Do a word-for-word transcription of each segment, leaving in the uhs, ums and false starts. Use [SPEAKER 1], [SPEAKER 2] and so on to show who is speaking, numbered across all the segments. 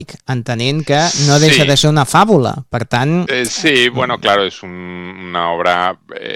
[SPEAKER 1] entenent que no deixa
[SPEAKER 2] Sí.
[SPEAKER 1] de ser una fábula, per tant...
[SPEAKER 2] Eh, sí, bueno, claro, es un- una obra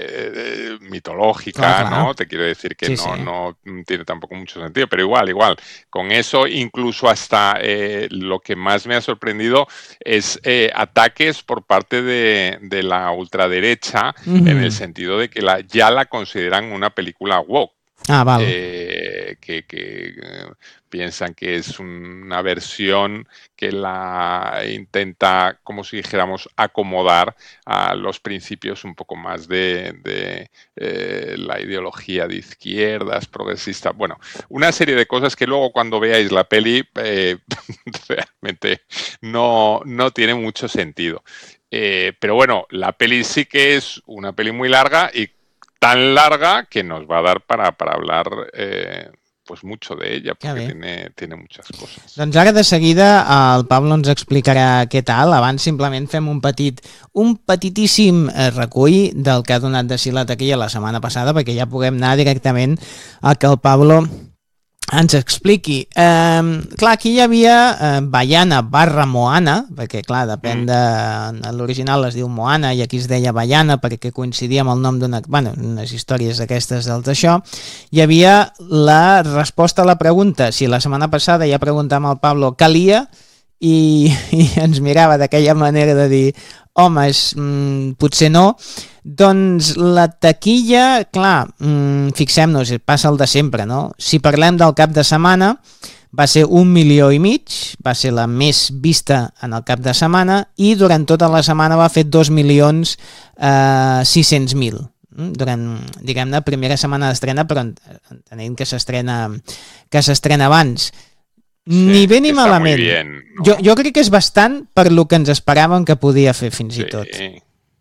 [SPEAKER 2] eh, mitológica,
[SPEAKER 1] Clar, clar.
[SPEAKER 2] ¿no? Te quiero decir que
[SPEAKER 1] Sí,
[SPEAKER 2] no,
[SPEAKER 1] sí.
[SPEAKER 2] no tiene tampoco mucho sentido, pero igual, igual. Con eso, incluso hasta eh, lo que más me ha sorprendido es eh, ataques por parte de, de la ultraderecha, en el
[SPEAKER 1] Mhm.
[SPEAKER 2] sentido de que la, ya la consideran una película woke.
[SPEAKER 1] Ah, val.
[SPEAKER 2] Eh, que, que eh, piensan que es una versión que la intenta, como si dijéramos, acomodar a los principios un poco más de, de eh, la ideología de izquierdas, progresista. Bueno, una serie de cosas que luego cuando veáis la peli eh, realmente no, no tiene mucho sentido. Eh, pero bueno, la peli sí que es una peli muy larga y tan larga que nos va a dar para, para hablar eh, pues mucho de ella,
[SPEAKER 1] Que
[SPEAKER 2] porque
[SPEAKER 1] bé.
[SPEAKER 2] tiene, tiene muchas cosas.
[SPEAKER 1] Doncs ara de seguida el Pablo ens explicarà què tal. Abans simplement fem un petit, un petitíssim eh, recull del que ha donat de si la taquilla la setmana passada, perquè ja puguem anar directament a que el Pablo ens expliqui. Eh, clar, aquí hi havia eh, Vaiana barra Moana, perquè clar, depèn
[SPEAKER 2] Mm.
[SPEAKER 1] de... En l'original es diu Moana i aquí es deia Vaiana perquè coincidia amb el nom d'una... Bueno, unes històries d'aquestes dels d'això. Hi havia la resposta a la pregunta. Si la setmana passada ja preguntàvem al Pablo calia i, i ens mirava d'aquella manera de dir home, és, mm, potser no, doncs la taquilla, clar, mm, fixem-nos, passa el de sempre, no? Si parlem del cap de setmana, va ser un milió i mig, va ser la més vista en el cap de setmana i durant tota la setmana va fer dos milions eh, sis-cents mil. Durant, diguem-ne, primera setmana d'estrena, però entenent que s'estrena que s'estrena abans.
[SPEAKER 2] Sí,
[SPEAKER 1] Ni bé ni
[SPEAKER 2] está
[SPEAKER 1] malament.
[SPEAKER 2] muy bien, ¿no?
[SPEAKER 1] Jo, jo crec que és bastant per lo que ens esperàvem que podia fer fins i tot.
[SPEAKER 2] Sí.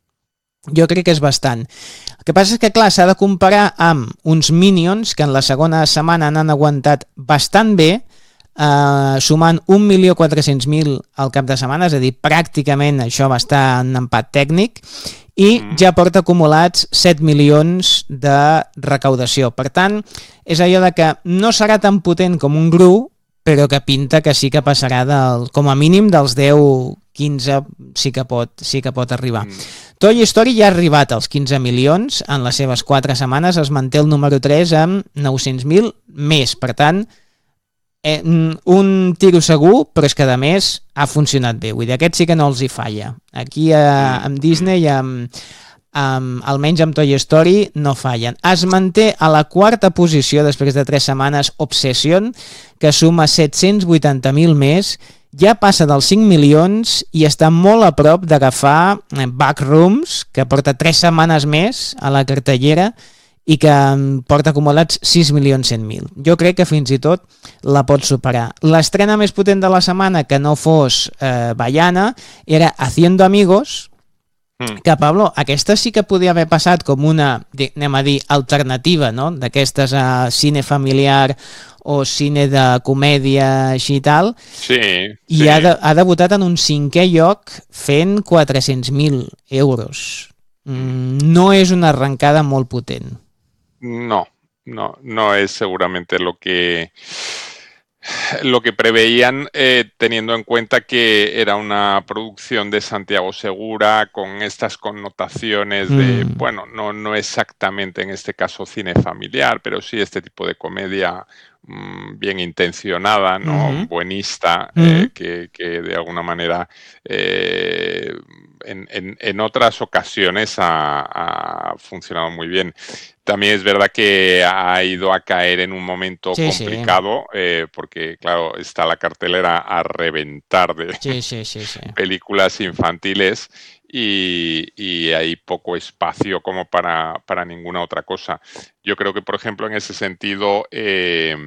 [SPEAKER 1] Jo crec que és bastant. El que passa és que, clar, s'ha de comparar amb uns Minions que en la segona setmana han aguantat bastant bé, eh, sumant un milió quatre-cents mil al cap de setmana, és a dir, pràcticament això va estar en empat tècnic, i
[SPEAKER 2] Mm.
[SPEAKER 1] ja porta acumulats set milions de recaudació. Per tant, és allò de que no serà tan potent com un Gru, però que pinta que sí que passarà del, com a mínim dels deu quinze, sí que pot, sí que pot arribar.
[SPEAKER 2] Mm.
[SPEAKER 1] Toy Story ja ha arribat als quinze milions, en les seves quatre setmanes es manté el número tres amb nou-cents mil més, per tant, eh, un tiro segur, però és que a més ha funcionat bé, vull dir, aquest sí que no els hi falla. Aquí eh, amb Disney, amb, amb, almenys amb Toy Story, no fallen. Es manté a la quarta posició després de tres setmanes Obsession, que suma set-cents vuitanta mil més, ja passa dels cinc milions i està molt a prop d'agafar Backrooms, que porta tres setmanes més a la cartellera i que porta acumulats sis milions cent mil. Jo crec que fins i tot la pot superar. L'estrena més potent de la setmana, que no fos eh, Vaiana, era Haciendo Amigos,
[SPEAKER 2] Mm.
[SPEAKER 1] que, Pablo, aquesta sí que podia haver passat com una, anem a dir, alternativa, no? D'aquestes a cine familiar o cine de comèdia així i tal,
[SPEAKER 2] Sí,
[SPEAKER 1] i
[SPEAKER 2] sí.
[SPEAKER 1] ha, de, ha debutat en un cinquè lloc fent quatre-cents mil euros. Mm, no és una arrencada molt potent.
[SPEAKER 2] No, no, no es seguramente lo que lo que preveían, eh, teniendo en cuenta que era una producción de Santiago Segura con estas connotaciones de,
[SPEAKER 1] Mm.
[SPEAKER 2] bueno, no, no exactamente en este caso cine familiar, pero sí este tipo de comedia mmm, bien intencionada, ¿no?
[SPEAKER 1] Mhm.
[SPEAKER 2] Buenista,
[SPEAKER 1] Mhm.
[SPEAKER 2] eh, que, que de alguna manera eh, en, en, en otras ocasiones ha, ha funcionado muy bien. También es verdad que ha ido a caer en un momento
[SPEAKER 1] Sí, sí.
[SPEAKER 2] complicado, eh, porque, claro, está la cartelera a reventar de
[SPEAKER 1] Sí, sí, sí, sí.
[SPEAKER 2] películas infantiles y, y hay poco espacio como para, para ninguna otra cosa. Yo creo que, por ejemplo, en ese sentido, eh,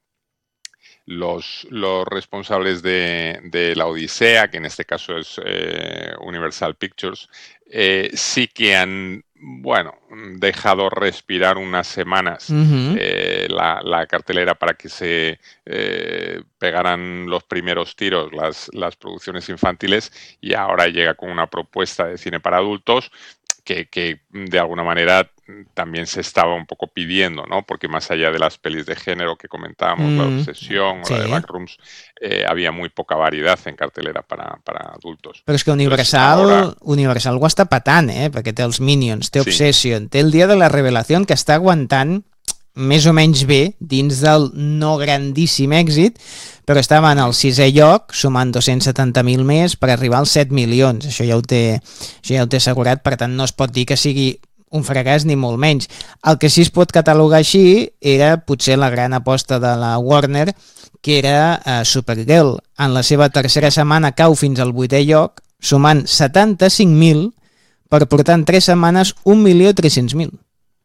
[SPEAKER 2] los, los responsables de, de la Odisea, que en este caso es eh, Universal Pictures, eh, sí que han, bueno, dejado respirar unas semanas
[SPEAKER 1] Mhm.
[SPEAKER 2] eh, la, la cartelera para que se eh, pegaran los primeros tiros las, las producciones infantiles, y ahora llega con una propuesta de cine para adultos que, que de alguna manera también se estaba un poco pidiendo, ¿no? Porque más allá de las pelis de género que comentábamos, La
[SPEAKER 1] Mm,
[SPEAKER 2] Obsesión o
[SPEAKER 1] sí.
[SPEAKER 2] la de Backrooms, eh, había muy poca variedad en cartelera para, para adultos.
[SPEAKER 1] Però és que
[SPEAKER 2] Entonces,
[SPEAKER 1] Universal,
[SPEAKER 2] ahora,
[SPEAKER 1] Universal ho està patant, eh? Perquè té els Minions, té
[SPEAKER 2] sí,
[SPEAKER 1] Obsession, té el Dia de la Revelació, que està aguantant més o menys bé dins del no grandíssim èxit, però estava en el sisè lloc, sumant dos-cents setanta mil més per arribar als set milions. Això ja ho té, això ja ho té assegurat, per tant no es pot dir que sigui un fracàs ni molt menys. El que sí es pot catalogar així era potser la gran aposta de la Warner, que era uh, Supergirl. En la seva tercera setmana cau fins al vuitè lloc, sumant setanta-cinc mil per portar en tres setmanes un milió tres-cents mil.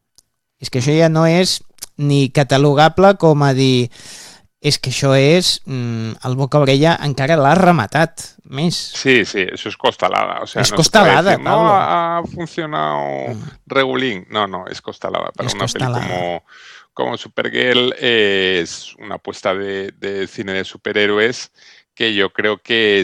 [SPEAKER 1] És que això ja no és ni catalogable com a dir és que això és mm, el boca orella encara l'ha rematat més.
[SPEAKER 2] Sí, sí, eso es costalada. O sea,
[SPEAKER 1] es
[SPEAKER 2] no
[SPEAKER 1] costalada,
[SPEAKER 2] se puede decir,
[SPEAKER 1] Pablo.
[SPEAKER 2] no ha funcionado
[SPEAKER 1] Mm.
[SPEAKER 2] regulín. No, no, es costalada. Para
[SPEAKER 1] Es
[SPEAKER 2] una
[SPEAKER 1] costalada.
[SPEAKER 2] peli como, como Supergirl eh, es una apuesta de, de cine de superhéroes que yo creo que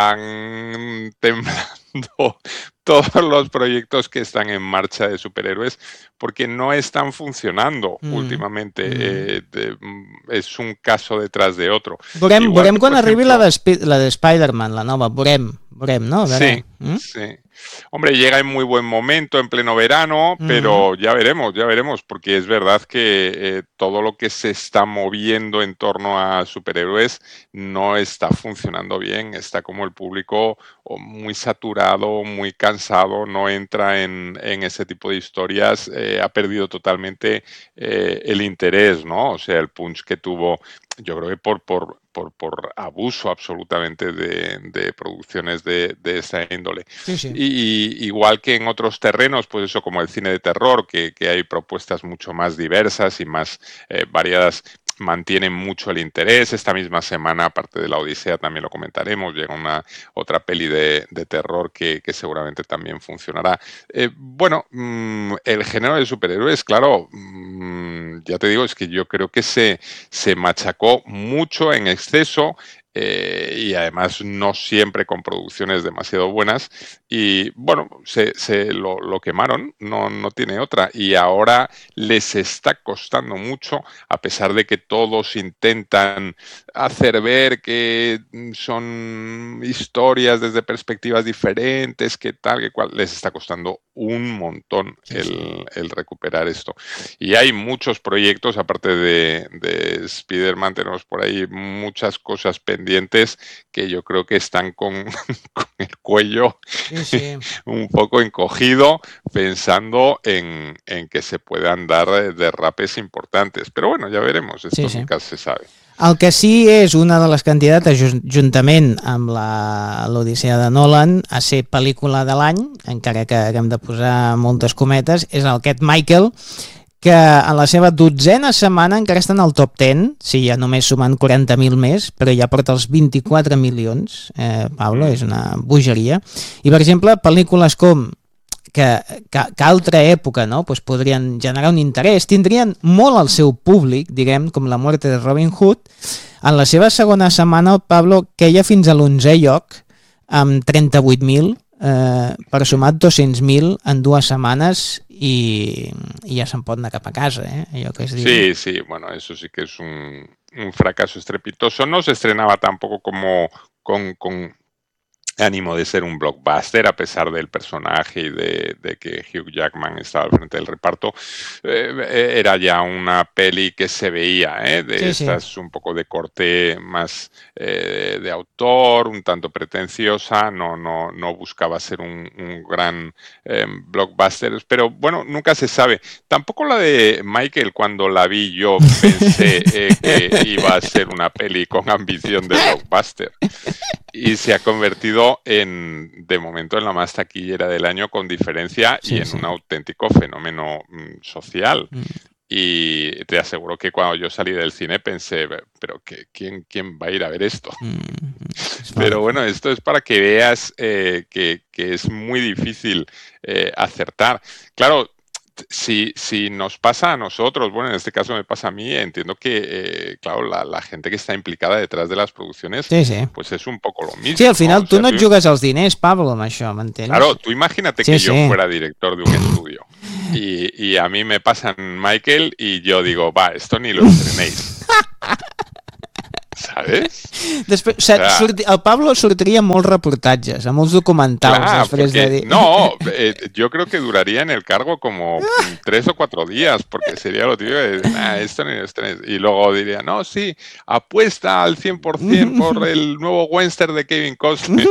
[SPEAKER 2] están temblando todos los proyectos que están en marcha de superhéroes porque no están funcionando
[SPEAKER 1] Mm,
[SPEAKER 2] últimamente.
[SPEAKER 1] mm.
[SPEAKER 2] Eh, de- es un caso detrás de otro.
[SPEAKER 1] Veurem,
[SPEAKER 2] Igual
[SPEAKER 1] veurem
[SPEAKER 2] que,
[SPEAKER 1] quan
[SPEAKER 2] por
[SPEAKER 1] arribi
[SPEAKER 2] ejemplo,
[SPEAKER 1] la de, Spi- la de Spider-Man, la nova. Veurem, veurem, no? A veure.
[SPEAKER 2] Sí,
[SPEAKER 1] Mm?
[SPEAKER 2] sí. Hombre, llega en muy buen momento, en pleno verano,
[SPEAKER 1] Mm.
[SPEAKER 2] pero ya veremos, ya veremos, porque es verdad que eh, todo lo que se está moviendo en torno a superhéroes no está funcionando bien. Está como el público o muy saturado, muy cansado, no entra en, en ese tipo de historias, eh, ha perdido totalmente eh, el interés, ¿no? O sea, el punch que tuvo, yo creo que por, por, por, por abuso absolutamente de, de producciones de, de esa índole.
[SPEAKER 1] Sí, sí.
[SPEAKER 2] Y igual que en otros terrenos, pues eso como el cine de terror, que, que hay propuestas mucho más diversas y más eh, variadas, mantienen mucho el interés. Esta misma semana, aparte de La Odisea, también lo comentaremos, llega una otra peli de, de terror que, que seguramente también funcionará. Eh, bueno, mmm, el género de superhéroes, claro, mmm, ya te digo, es que yo creo que se, se machacó mucho en exceso. Eh, y además no siempre con producciones demasiado buenas y bueno, se, se lo, lo quemaron, no, no tiene otra y ahora les está costando mucho a pesar de que todos intentan hacer ver que son historias desde perspectivas diferentes, que tal, que cual, les está costando un montón
[SPEAKER 1] Sí,
[SPEAKER 2] el,
[SPEAKER 1] sí.
[SPEAKER 2] el recuperar esto. Y hay muchos proyectos, aparte de, de Spider-Man, tenemos por ahí muchas cosas pendientes que yo creo que están con, con el cuello
[SPEAKER 1] Sí, sí.
[SPEAKER 2] un poco encogido pensando en, en que se puedan dar derrapes importantes. Pero bueno, ya veremos, esto
[SPEAKER 1] Sí, sí.
[SPEAKER 2] nunca se sabe.
[SPEAKER 1] El que sí és una de les candidates, jun- juntament amb la- l'Odissea de Nolan, a ser pel·lícula de l'any, encara que haguem de posar moltes cometes, és el Cat Michael, que en la seva dotzena setmana encara està en el top deu, sí, ja només sumant quaranta mil més, però ja porta els vint-i-quatre milions, eh, Pablo, és una bogeria. I, per exemple, pel·lícules com que, que, que altra època no? Pues podrien generar un interès, tindrien molt al seu públic, diguem, com La muerte de Robin Hood. En la seva segona setmana, Pablo queia fins a l'onzè lloc, amb trenta-vuit mil, eh, per sumar dos-cents mil en dues setmanes i, i ja se'n pot anar cap a casa, eh? Allò que es diu.
[SPEAKER 2] Sí, sí, bueno, eso sí que es un, un fracaso estrepitoso. No se estrenaba tampoco como con, con ánimo de ser un blockbuster, a pesar del personaje y de, de que Hugh Jackman estaba al frente del reparto. Eh, era ya una peli que se veía, ¿eh? De
[SPEAKER 1] Sí, sí.
[SPEAKER 2] estas un poco de corte más eh, de autor, un tanto pretenciosa, no, no, no buscaba ser un, un gran eh, blockbuster, pero bueno, nunca se sabe. Tampoco la de Michael, cuando la vi yo pensé eh, que iba a ser una peli con ambición de blockbuster. Y se ha convertido en, de momento, en la más taquillera del año con diferencia
[SPEAKER 1] Sí,
[SPEAKER 2] y en
[SPEAKER 1] sí.
[SPEAKER 2] un auténtico fenómeno mm, social.
[SPEAKER 1] Mm.
[SPEAKER 2] Y te aseguro que cuando yo salí del cine pensé, pero que, ¿quién, ¿quién va a ir a ver esto?
[SPEAKER 1] Mm, és
[SPEAKER 2] Pero
[SPEAKER 1] fort.
[SPEAKER 2] bueno, esto es para que veas eh, que, que es muy difícil eh, acertar. Claro, si, si nos pasa a nosotros, bueno, en este caso me pasa a mí, entiendo que, eh, claro, la, la gente que está implicada detrás de las producciones,
[SPEAKER 1] Sí, sí.
[SPEAKER 2] pues es un poco lo mismo.
[SPEAKER 1] Sí, al final
[SPEAKER 2] ¿no? O
[SPEAKER 1] tu
[SPEAKER 2] sea,
[SPEAKER 1] no et
[SPEAKER 2] tú,
[SPEAKER 1] jugues els diners, Pablo, amb això, m'entens?
[SPEAKER 2] claro, tú imagínate
[SPEAKER 1] Sí,
[SPEAKER 2] que yo
[SPEAKER 1] sí.
[SPEAKER 2] fuera director de un estudio y, y a mí me pasan Michael y yo digo, va, esto ni lo estrenéis. ¿Sabes?
[SPEAKER 1] Després,
[SPEAKER 2] O sea,
[SPEAKER 1] surti, el Pablo sortiria en molts reportatges, en molts documentals,
[SPEAKER 2] claro,
[SPEAKER 1] després
[SPEAKER 2] porque
[SPEAKER 1] de dir...
[SPEAKER 2] no, eh, yo creo que duraría en el cargo como mm, tres o cuatro días, porque sería lo típico de, nah, esto ni lo estrenes. Y luego diría, no, sí, apuesta al cien por ciento por el nuevo western de Kevin Costner.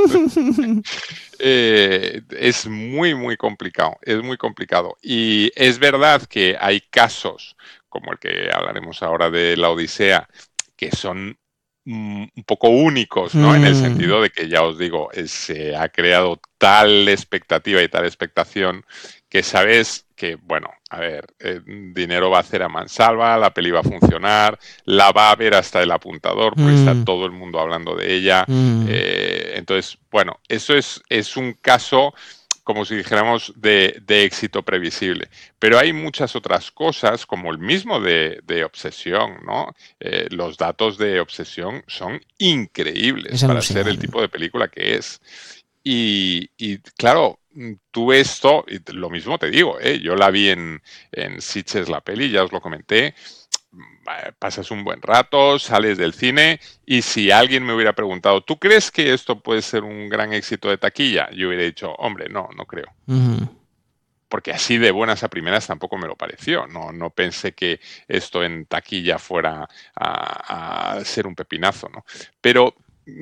[SPEAKER 2] Eh, es muy, muy complicado, es muy complicado. Y es verdad que hay casos, como el que hablaremos ahora de la Odisea, que son mm, un poco únicos, ¿no? En el
[SPEAKER 1] Mm,
[SPEAKER 2] sentido de que, ya os digo, eh, se ha creado tal expectativa y tal expectación que sabes que, bueno, a ver, eh, dinero va a hacer a mansalva, la peli va a funcionar, la va a ver hasta el apuntador, porque está
[SPEAKER 1] mm,
[SPEAKER 2] todo el mundo hablando de ella.
[SPEAKER 1] mm.
[SPEAKER 2] Eh, entonces, bueno, eso es, es un caso, como si dijéramos, de, de éxito previsible. Pero hay muchas otras cosas, como el mismo de, de Obsesión, ¿no? Eh, los datos de Obsesión son increíbles
[SPEAKER 1] Es
[SPEAKER 2] para ser el
[SPEAKER 1] al·lucinant.
[SPEAKER 2] tipo de película que es. Y, y, claro, tú esto, y lo mismo te digo, ¿eh? Yo la vi en, en Sitges la peli, ya os lo comenté, pasas un buen rato, sales del cine y si alguien me hubiera preguntado, ¿tú crees que esto puede ser un gran éxito de taquilla? Yo hubiera dicho, hombre, no, no creo.
[SPEAKER 1] Mm-hmm.
[SPEAKER 2] Porque así de buenas a primeras tampoco me lo pareció. No, no pensé que esto en taquilla fuera a, a ser un pepinazo, ¿no? Pero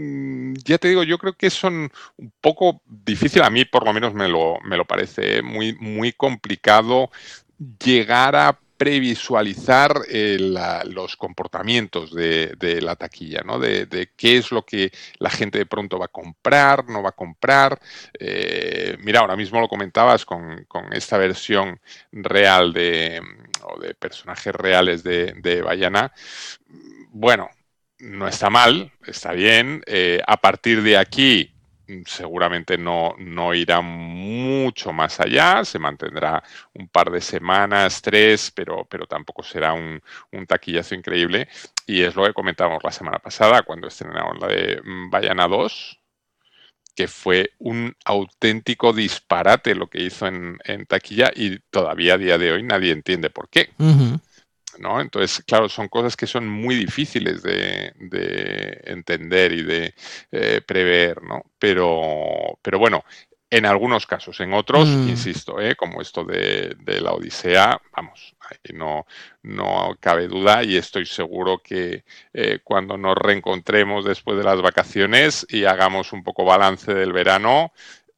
[SPEAKER 2] ya te digo, yo creo que son un poco difícil, a mí por lo menos me lo, me lo parece muy, muy complicado llegar a previsualizar eh, la, los comportamientos de, de la taquilla, ¿no? De, de qué es lo que la gente de pronto va a comprar, no va a comprar. Eh, mira, ahora mismo lo comentabas con, con esta versión real de, o de personajes reales de, de Bayana. Bueno, no está mal, está bien. Eh, a partir de aquí seguramente no, no irá mucho más allá, se mantendrá un par de semanas, tres, pero, pero tampoco será un, un taquillazo increíble. Y es lo que comentábamos la semana pasada cuando estrenaron la de Bayana dos, que fue un auténtico disparate lo que hizo en, en taquilla y todavía a día de hoy nadie entiende por qué.
[SPEAKER 1] Mm-hmm.
[SPEAKER 2] ¿No? Entonces, claro, son cosas que son muy difíciles de, de entender y de eh, prever, ¿no? Pero, pero bueno, en algunos casos, en otros,
[SPEAKER 1] Mm.
[SPEAKER 2] insisto, ¿eh? Como esto de, de la Odisea, vamos, ahí no, no cabe duda y estoy seguro que eh, cuando nos reencontremos después de las vacaciones y hagamos un poco balance del verano,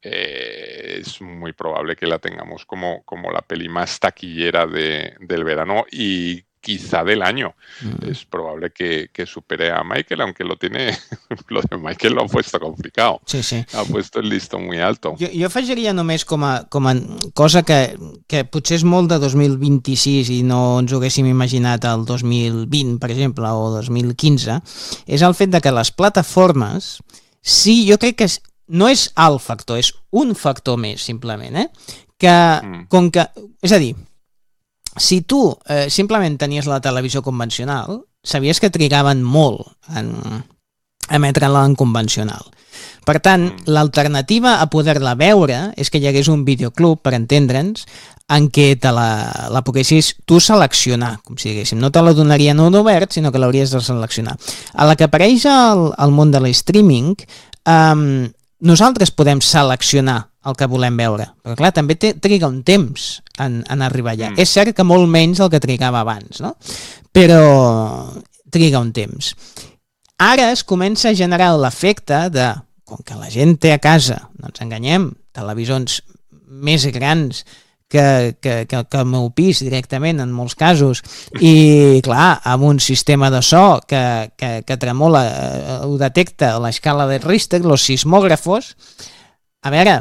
[SPEAKER 2] Eh, es muy probable que la tengamos como, como la peli más taquillera de, del verano y quizá del año.
[SPEAKER 1] Mm.
[SPEAKER 2] Es probable que, que supere a Michael, aunque lo tiene, lo de Michael lo ha puesto complicado.
[SPEAKER 1] Sí, sí.
[SPEAKER 2] Ha puesto el listón muy alto.
[SPEAKER 1] Jo, jo afegiria només com a, com a cosa que, que potser és molt de dos mil vint-i-sis i no ens ho haguéssim imaginat el dos mil vint, per exemple, o dos mil quinze, és el fet de que les plataformes, sí, jo crec que és, no és el factor, és un factor més, simplement, eh? Que, mm. com que, és a dir, si tu eh, simplement tenies la televisió convencional, sabies que trigaven molt en emetre-la en convencional. Per tant, mm. l'alternativa a poder-la veure és que hi hagués un videoclub, per entendre'ns, en què te la, la poguessis tu seleccionar, com si diguéssim. No te la donarien en obert, sinó que l'hauries de seleccionar. A la que apareix al, al món de l'streaming, um, nosaltres podem seleccionar el que volem veure, però clar, també té, triga un temps en, en arribar allà. Mm. És cert que molt menys del que trigava abans, no? Però triga un temps. Ara es comença a generar l'efecte de, com que la gent té a casa, no ens enganyem, televisors més grans que, que, que, que el meu pis directament en molts casos, i clar, amb un sistema de so que, que, que tremola, eh, ho detecta l'escala de Richter, els sismògrafos, a veure,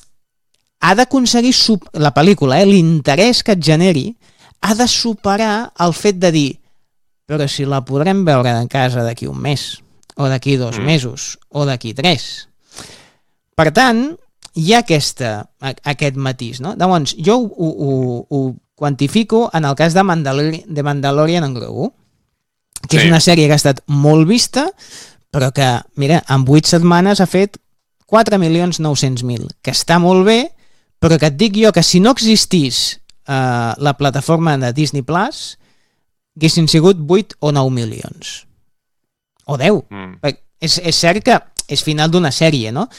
[SPEAKER 1] ha d'aconseguir la pel·lícula, eh, l'interès que et generi ha de superar el fet de dir però si la podrem veure en casa d'aquí un mes, o d'aquí dos mm. mesos, o d'aquí tres. Per tant, hi ha aquesta, aquest matís, no? Llavors, jo ho, ho, ho quantifico en el cas de, Mandalori de Mandalorian en Grogu, que
[SPEAKER 2] Sí.
[SPEAKER 1] és una sèrie que ha estat molt vista, però que, mira, en vuit setmanes ha fet quatre milions nou-cents mil, que està molt bé, però que et dic jo que si no existís eh, la plataforma de Disney Plus, haguessin sigut vuit o nou milions. O deu.
[SPEAKER 2] Mm.
[SPEAKER 1] És, és cert que és final d'una sèrie, no?